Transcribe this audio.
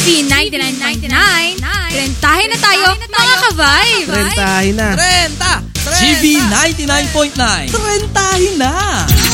GV 99.9. Rentahin na tayo, mga ka-vibe. Rentahin na. Renta! GV 99.9. Rentahin na!